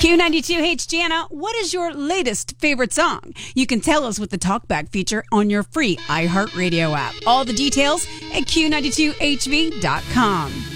Q92H Jana, what is your latest favorite song? You can tell us with the Talkback feature on your free iHeartRadio app. All the details at Q92HV.com.